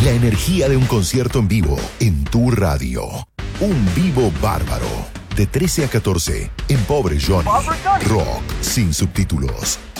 La energía de un concierto en vivo en tu radio. Un vivo bárbaro. De 13 a 14 en Pobre Johnny. Rock sin subtítulos.